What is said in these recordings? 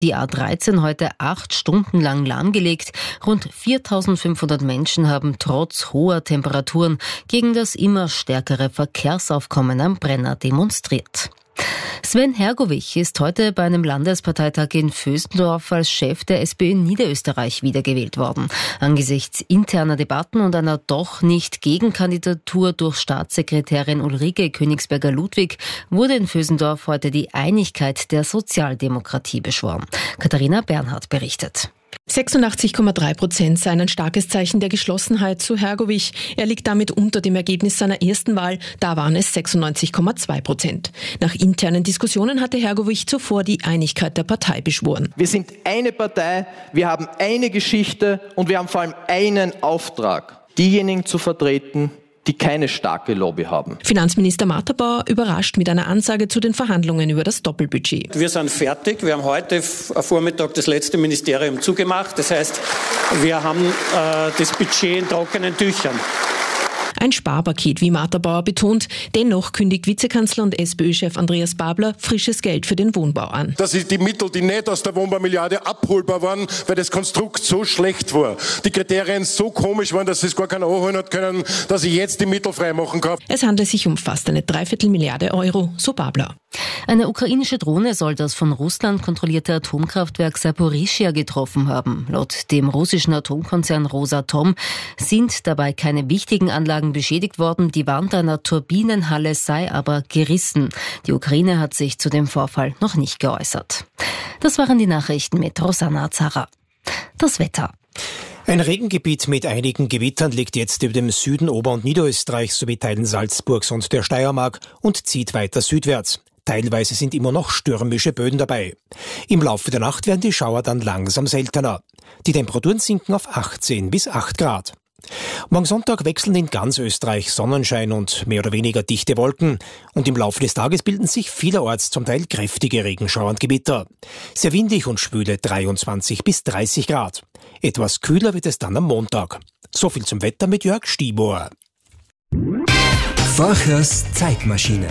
Die A13 heute 8 Stunden lang lahmgelegt. Rund 4.500 Menschen haben trotz hoher Temperaturen gegen das immer stärkere Verkehrsaufkommen am Brenner demonstriert. Sven Hergovich ist heute bei einem Landesparteitag in Vösendorf als Chef der SPÖ Niederösterreich wiedergewählt worden. Angesichts interner Debatten und einer doch nicht Gegenkandidatur durch Staatssekretärin Ulrike Königsberger-Ludwig wurde in Vösendorf heute die Einigkeit der Sozialdemokratie beschworen. Katharina Bernhardt berichtet. 86,3% seien ein starkes Zeichen der Geschlossenheit, so Hergovich. Er liegt damit unter dem Ergebnis seiner ersten Wahl, da waren es 96,2%. Nach internen Diskussionen hatte Hergovich zuvor die Einigkeit der Partei beschworen. Wir sind eine Partei, wir haben eine Geschichte und wir haben vor allem einen Auftrag, diejenigen zu vertreten, die keine starke Lobby haben. Finanzminister Matterbauer überrascht mit einer Ansage zu den Verhandlungen über das Doppelbudget. Wir sind fertig. Wir haben heute Vormittag das letzte Ministerium zugemacht. Das heißt, wir haben das Budget in trockenen Tüchern. Ein Sparpaket, wie Matterbauer betont. Dennoch kündigt Vizekanzler und SPÖ-Chef Andreas Babler frisches Geld für den Wohnbau an. Das sind die Mittel, die nicht aus der Wohnbaumilliarde abholbar waren, weil das Konstrukt so schlecht war. Die Kriterien so komisch waren, dass es gar keiner anholen hat können, dass ich jetzt die Mittel freimachen kann. Es handelt sich um fast eine Dreiviertelmilliarde Euro, so Babler. Eine ukrainische Drohne soll das von Russland kontrollierte Atomkraftwerk Saporischschja getroffen haben. Laut dem russischen Atomkonzern Rosatom sind dabei keine wichtigen Anlagen beschädigt worden. Die Wand einer Turbinenhalle sei aber gerissen. Die Ukraine hat sich zu dem Vorfall noch nicht geäußert. Das waren die Nachrichten mit Rosanna Zara. Das Wetter. Ein Regengebiet mit einigen Gewittern liegt jetzt über dem Süden Ober- und Niederösterreichs sowie Teilen Salzburgs und der Steiermark und zieht weiter südwärts. Teilweise sind immer noch stürmische Böen dabei. Im Laufe der Nacht werden die Schauer dann langsam seltener. Die Temperaturen sinken auf 18 bis 8 Grad. Morgen Sonntag wechseln in ganz Österreich Sonnenschein und mehr oder weniger dichte Wolken. Und im Laufe des Tages bilden sich vielerorts zum Teil kräftige Regenschauer und Gewitter. Sehr windig und schwüle 23 bis 30 Grad. Etwas kühler wird es dann am Montag. So viel zum Wetter mit Jörg Stiebohr. Forchers Zeitmaschine.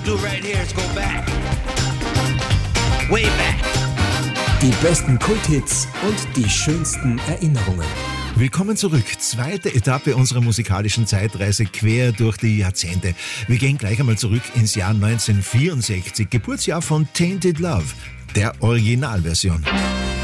Die besten Kulthits und die schönsten Erinnerungen. Willkommen zurück. Zweite Etappe unserer musikalischen Zeitreise quer durch die Jahrzehnte. Wir gehen gleich einmal zurück ins Jahr 1964, Geburtsjahr von Tainted Love, der Originalversion.